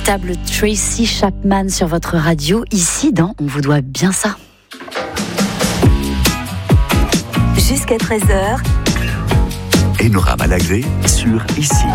L'inéluctable Tracy Chapman sur votre radio, ici dans On vous doit bien ça. Jusqu'à 13h. Enora Malagré sur Ici.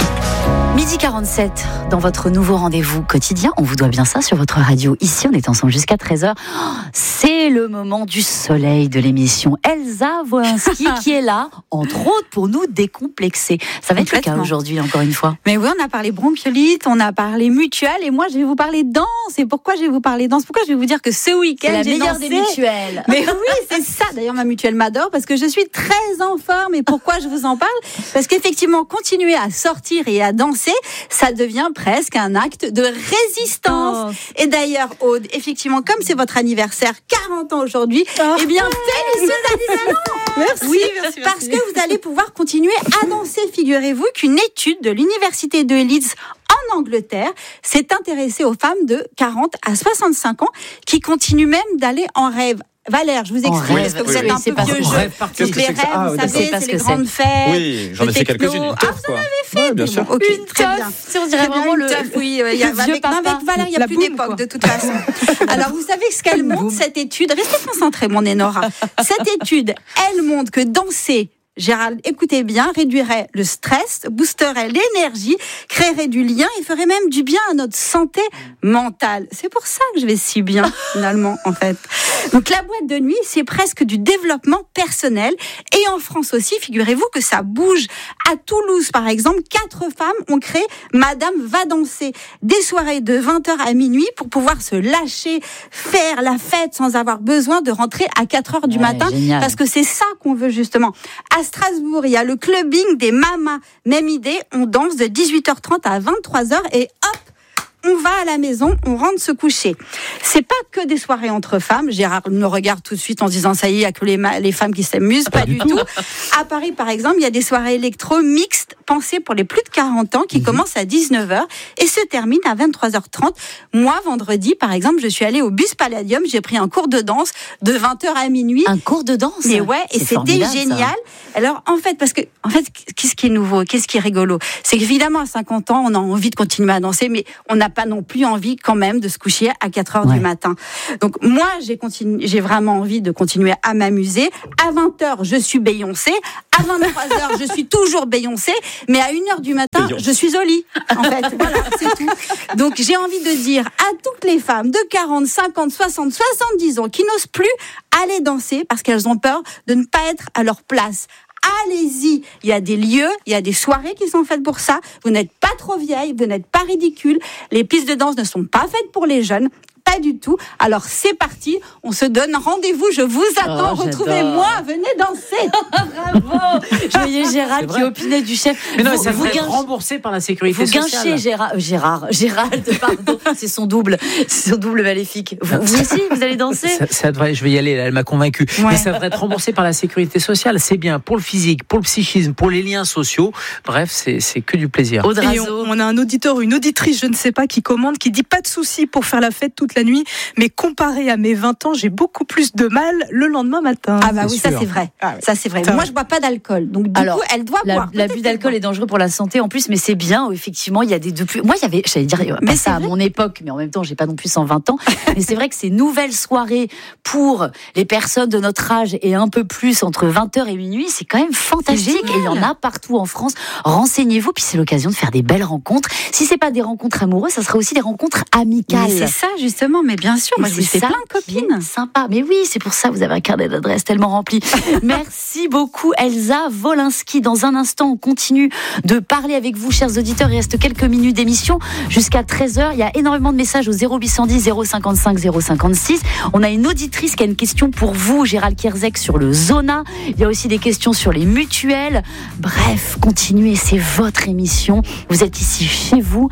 Midi 47, dans votre nouveau rendez-vous quotidien, on vous doit bien ça sur votre radio. Ici, on est ensemble jusqu'à 13h. C'est le moment du soleil de l'émission. Elsa Wolinski qui est là, entre autres, pour nous décomplexer. Ça va être le cas aujourd'hui, encore une fois. Mais oui, on a parlé bronchiolite, on a parlé mutuelle, et moi, je vais vous parler danse. Et pourquoi je vais vous parler danse ? Pourquoi je vais vous dire que ce week-end, j'ai meilleure des mutuelles. Mais oui, c'est ça. D'ailleurs, ma mutuelle m'adore parce que je suis très en forme. Et pourquoi je vous en parle ? Parce qu'effectivement, continuer à sortir et à danser, ça devient presque un acte de résistance. Et d'ailleurs, Aude, effectivement, comme c'est votre anniversaire, 40 ans aujourd'hui, eh bien, félicitations. Merci, oui, merci. Parce que vous allez pouvoir continuer à danser. Figurez-vous qu'une étude de l'université de Leeds en Angleterre s'est intéressée aux femmes de 40 à 65 ans qui continuent même d'aller en rêve. Valère, je vous explique, parce que vous êtes un peu vieux jeu. Donc les rêves, vous savez, c'est les grandes fêtes. Oui, j'en ai fait quelques-unes, une teuf, quoi. Vous en avez fait, bien sûr. Okay, Une très bien. teuf, on dirait vraiment le teuf, oui. Avec Valère, il n'y a plus d'époque, de toute façon. Alors, vous savez ce qu'elle montre, cette étude ? Restez concentrés, mon Enora. Cette étude, elle montre que danser, Gérald, écoutez bien, réduirait le stress, boosterait l'énergie, créerait du lien et ferait même du bien à notre santé mentale. C'est pour ça que je vais si bien, finalement, en fait. Donc, la boîte de nuit, c'est presque du développement personnel. Et en France aussi, figurez-vous que ça bouge. À Toulouse, par exemple, 4 femmes ont créé Madame va danser. Des soirées de 20h à minuit pour pouvoir se lâcher, faire la fête sans avoir besoin de rentrer à 4h du matin. Génial. Parce que c'est ça qu'on veut, justement. À Strasbourg, il y a le clubbing des mamas. Même idée, on danse de 18h30 à 23h et hop, on va à la maison, on rentre se coucher. C'est pas que des soirées entre femmes. Gérard me regarde tout de suite en se disant ça y est, il y a que les femmes qui s'amusent. Pas du tout. À Paris, par exemple, il y a des soirées électro mixtes pensées pour les plus de 40 ans qui commencent à 19h et se terminent à 23h30. Moi, vendredi, par exemple, je suis allée au Bus Palladium, j'ai pris un cours de danse de 20h à minuit. Un cours de danse. Mais ouais, et c'était génial. Ça. Alors, en fait, qu'est-ce qui est nouveau, qu'est-ce qui est rigolo ? C'est qu'évidemment, à 50 ans, on a envie de continuer à danser, mais on n'a pas non plus envie quand même de se coucher à 4h du matin. Donc moi, j'ai vraiment envie de continuer à m'amuser. À 20h, je suis Beyoncé. À 23h, je suis toujours Beyoncé. Mais à 1h du matin, je suis au lit. En fait, voilà, c'est tout. Donc j'ai envie de dire à toutes les femmes de 40, 50, 60, 70 ans qui n'osent plus aller danser parce qu'elles ont peur de ne pas être à leur place. Allez-y, il y a des lieux, il y a des soirées qui sont faites pour ça. Vous n'êtes pas trop vieille, vous n'êtes pas ridicule. Les pistes de danse ne sont pas faites pour les jeunes. Pas du tout. Alors c'est parti, on se donne rendez-vous, je vous attends, retrouvez-moi, venez danser. Bravo. Je voyais Gérald qui opinait du chef. Mais non, ça devrait être remboursé par la sécurité sociale. Vous guinchez Gérald, pardon, c'est son double maléfique. Vous aussi, vous allez danser ? Ça devrait, je vais y aller, là, elle m'a convaincu. Ouais. Mais ça devrait être remboursé par la sécurité sociale. C'est bien pour le physique, pour le psychisme, pour les liens sociaux. Bref, c'est que du plaisir. On a un auditeur ou une auditrice, je ne sais pas, qui commande, qui dit pas de souci pour faire la fête toute la nuit, mais comparé à mes 20 ans, j'ai beaucoup plus de mal le lendemain matin. Ah bah oui, ça c'est vrai. Ça c'est vrai. Moi je bois pas d'alcool, donc du coup elle doit boire. L'abus d'alcool est dangereux pour la santé en plus, mais c'est bien. Effectivement, il y a des depuis. Moi, j'allais dire, mais ça à mon époque, mais en même temps, j'ai pas non plus 120 ans. Mais c'est vrai que ces nouvelles soirées pour les personnes de notre âge et un peu plus entre 20h et minuit, c'est quand même fantastique. Et il y en a partout en France. Renseignez-vous, puis c'est l'occasion de faire des belles rencontres. Si c'est pas des rencontres amoureuses, ça sera aussi des rencontres amicales. Mais c'est ça justement. Mais bien sûr, moi je vous fais plein de copines. Sympa. Mais oui, c'est pour ça que vous avez un carnet d'adresses tellement rempli. Merci beaucoup Elsa Wolinski. Dans un instant, on continue de parler avec vous, chers auditeurs. Il reste quelques minutes d'émission jusqu'à 13h. Il y a énormément de messages au 0810 055 056. On a une auditrice qui a une question pour vous, Gérald Kierzek, sur le Zona. Il y a aussi des questions sur les mutuelles. Bref, continuez, c'est votre émission. Vous êtes ici chez vous.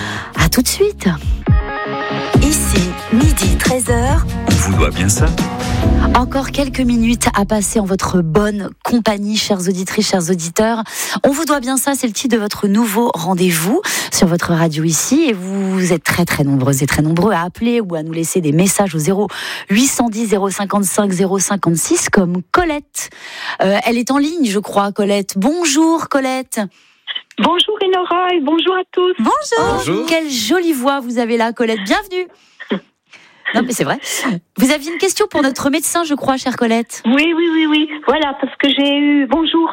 À tout de suite. Ici, midi 13h. On vous doit bien ça. Encore quelques minutes à passer en votre bonne compagnie, chères auditrices, chers auditeurs. On vous doit bien ça, c'est le titre de votre nouveau rendez-vous sur votre radio ici. Et vous êtes très très nombreuses et très nombreux à appeler ou à nous laisser des messages au 0810 055 056 comme Colette. Elle est en ligne, je crois, Colette. Bonjour Colette. Bonjour Enora et bonjour à tous. Bonjour. Quelle jolie voix vous avez là, Colette. Bienvenue. Non, mais c'est vrai. Vous aviez une question pour notre médecin, je crois, chère Colette. Oui. Voilà, parce que j'ai eu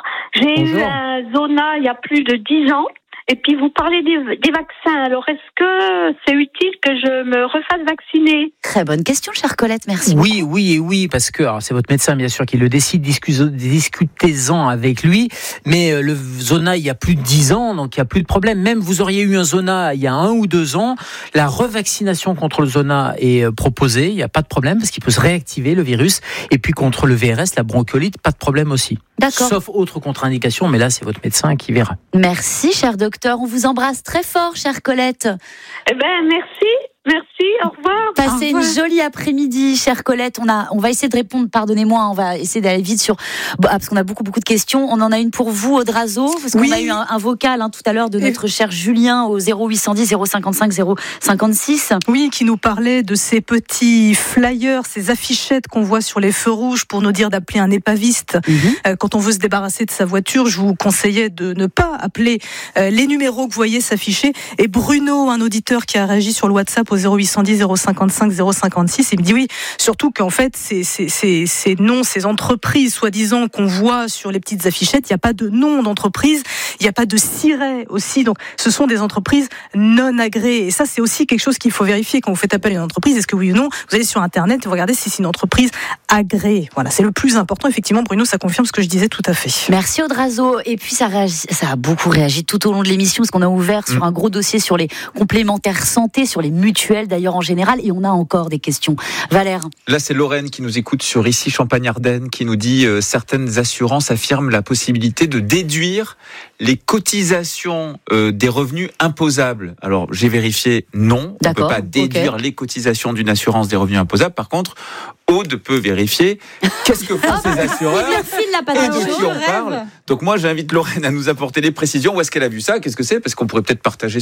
un Zona il y a plus de 10 ans. Et puis vous parlez des vaccins. Alors est-ce que c'est utile que je me refasse vacciner ? Très bonne question, chère Colette, merci. Oui, parce que alors c'est votre médecin bien sûr qui le décide, discutez-en avec lui. Mais le Zona il y a plus de 10 ans, donc il y a plus de problème. Même vous auriez eu un Zona il y a 1 ou 2 ans, la revaccination contre le Zona est proposée, il n'y a pas de problème parce qu'il peut se réactiver le virus. Et puis contre le VRS, la bronchiolite, pas de problème aussi. D'accord. Sauf autre contre-indication, mais là c'est votre médecin qui verra. Merci, cher docteur. On vous embrasse très fort, chère Colette. Eh ben, merci, au revoir. Passez une jolie après-midi, chère Colette. On va essayer de répondre, pardonnez-moi, on va essayer d'aller vite parce qu'on a beaucoup de questions. On en a une pour vous, Audrazo, parce qu'on a eu un vocal tout à l'heure de notre cher Julien au 0810 055 056. Oui, qui nous parlait de ces petits flyers, ces affichettes qu'on voit sur les feux rouges pour nous dire d'appeler un épaviste. Quand on veut se débarrasser de sa voiture, je vous conseillais de ne pas appeler les numéros que vous voyez s'afficher. Et Bruno, un auditeur qui a réagi sur le WhatsApp au 0810 055 056, il me dit oui, surtout qu'en fait ces noms, ces entreprises soi-disant qu'on voit sur les petites affichettes, il n'y a pas de nom d'entreprise, il n'y a pas de siret aussi, donc ce sont des entreprises non agréées. Et ça, c'est aussi quelque chose qu'il faut vérifier quand vous faites appel à une entreprise. Est-ce que oui ou non, vous allez sur Internet et vous regardez si c'est une entreprise agréée. Voilà, c'est le plus important. Effectivement, Bruno, ça confirme ce que je disais tout à fait. Merci Audrazo. Et puis ça a beaucoup réagi tout au long de l'émission parce qu'on a ouvert sur un gros dossier sur les complémentaires santé, sur les mutuelles d'ailleurs en général, et on a encore des questions. Valère. Là, c'est Lorraine qui nous écoute sur ici Champagne-Ardenne, qui nous dit certaines assurances affirment la possibilité de déduire les cotisations des revenus imposables. Alors, j'ai vérifié, non, on ne peut pas déduire les cotisations d'une assurance des revenus imposables. Par contre, Aude peut vérifier qu'est-ce que font ces assureurs et de qui on parle. Donc moi, j'invite Lorraine à nous apporter les précisions. Où est-ce qu'elle a vu ça ? Qu'est-ce que c'est ? Parce qu'on pourrait peut-être partager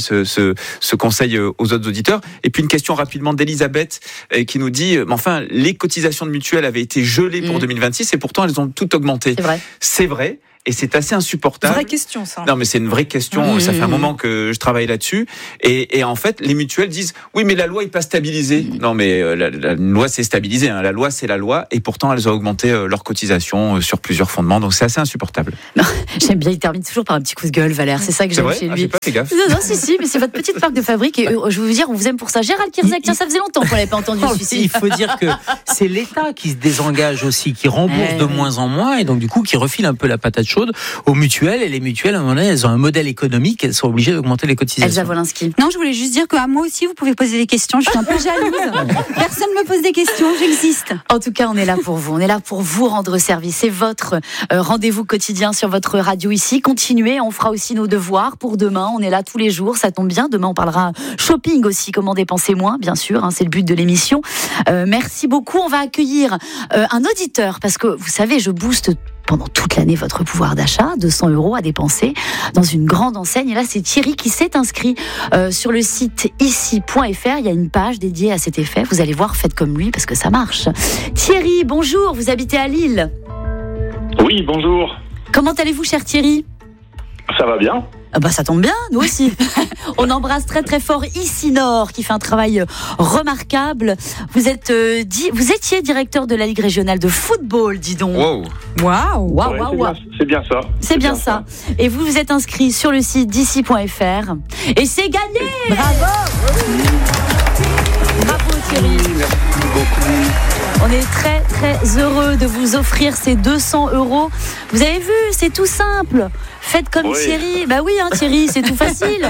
ce conseil aux autres auditeurs. Et puis une question rapidement d'Elisabeth qui nous dit enfin, les cotisations de mutuelle avaient été gelées pour 2026 et pourtant elles ont toutes augmenté. C'est vrai. Et c'est assez insupportable. Vraie question, ça. Non, mais c'est une vraie question. Ça fait un moment que je travaille là-dessus. Et en fait, les mutuelles disent oui, mais la loi n'est pas stabilisée. Non, mais la loi, c'est stabilisé. La loi, c'est la loi. Et pourtant, elles ont augmenté leurs cotisations sur plusieurs fondements. Donc, c'est assez insupportable. Non, j'aime bien, il termine toujours par un petit coup de gueule, Valère. C'est ça que j'aime chez lui. J'ai pas fait gaffe. Non, si, mais c'est votre petite marque de fabrique. Et je vais vous dire, on vous aime pour ça. Gérald Kierzak, tiens, ça faisait longtemps qu'on l'avait pas entendu celui-ci. Il faut dire que c'est l'État qui se désengage aussi, qui rembourse de moins en moins. Et donc, du coup, qui refile un peu la patate chaude aux mutuelles. Et les mutuelles, à un moment donné, elles ont un modèle économique, elles sont obligées d'augmenter les cotisations. Elsa Wolinski. Non, je voulais juste dire qu'à moi aussi, vous pouvez poser des questions. Je suis un peu jalouse. Personne ne me pose des questions, j'existe. En tout cas, on est là pour vous. On est là pour vous rendre service. C'est votre rendez-vous quotidien sur votre radio ici. Continuez, on fera aussi nos devoirs pour demain. On est là tous les jours, ça tombe bien. Demain, on parlera shopping aussi, comment dépenser moins, bien sûr. C'est le but de l'émission. Merci beaucoup. On va accueillir un auditeur parce que, vous savez, je booste pendant toute l'année votre pouvoir d'achat, 200 € à dépenser dans une grande enseigne. Et là, c'est Thierry qui s'est inscrit sur le site ici.fr. Il y a une page dédiée à cet effet. Vous allez voir, faites comme lui parce que ça marche. Thierry, bonjour, vous habitez à Lille. Oui, bonjour. Comment allez-vous, cher Thierry ? Ça va bien. Ça tombe bien, nous aussi. On embrasse très très fort Ici Nord qui fait un travail remarquable. Vous étiez directeur de la Ligue régionale de football, dis donc. Waouh. C'est bien ça. C'est bien ça. Et vous vous êtes inscrit sur le site d'ici.fr et c'est gagné. Bravo Thierry. Merci beaucoup. On est très très heureux de vous offrir ces 200 €. Vous avez vu, c'est tout simple. Faites comme Thierry. Bah oui, Thierry, c'est tout facile.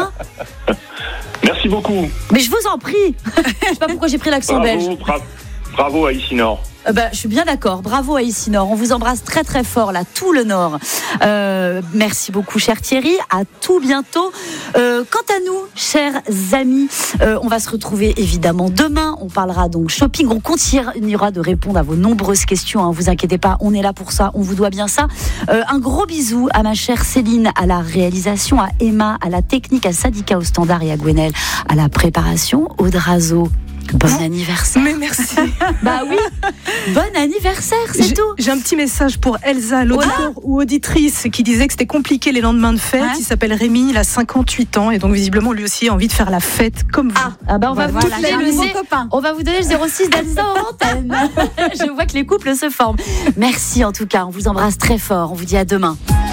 Merci beaucoup. Mais je vous en prie. Je sais pas pourquoi j'ai pris l'accent belge. Bravo à Ici Nord. Je suis bien d'accord. Bravo à Ici Nord. On vous embrasse très très fort là, tout le Nord. Merci beaucoup, cher Thierry. À tout bientôt. Quant à nous, chers amis, on va se retrouver évidemment demain. On parlera donc shopping. On continuera de répondre à vos nombreuses questions. Vous inquiétez pas, on est là pour ça. On vous doit bien ça. Un gros bisou à ma chère Céline à la réalisation, à Emma à la technique, à Sadika au standard et à Gwenelle à la préparation. Audrazo, Bon anniversaire. Mais merci. Bah oui. Bon anniversaire, c'est tout. J'ai un petit message pour Elsa, l'auditeur ou auditrice qui disait que c'était compliqué les lendemains de fête. Il s'appelle Rémi, il a 58 ans et donc visiblement lui aussi a envie de faire la fête comme vous. On va vous donner le 06 d'Elsa en antenne. Je vois que les couples se forment. Merci en tout cas, on vous embrasse très fort. On vous dit à demain.